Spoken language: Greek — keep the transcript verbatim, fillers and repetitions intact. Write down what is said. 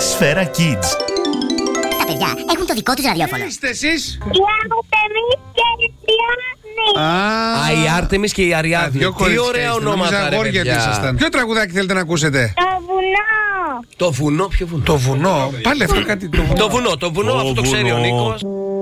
Σφαίρα Kids. Τα παιδιά έχουν το δικό τους ραδιόφωνο. Είστε εσείς? Η Άρτεμις και η Διάννη. Α, Α, η Άρτεμις και η Αριάδνη. δύο Τι κορίτσια ωραία είστε. ονόματα, Νόμιζα ρε αγόρια παιδιά. ήσασταν. Ποιο τραγουδάκι θέλετε να ακούσετε? Το βουνό. Το βουνό, ποιο βουνό? Το βουνό. Πάλι αυτό κάτι. Το βουνό. Το βουνό, το βουνό, αυτό το ξέρει ο Νίκος.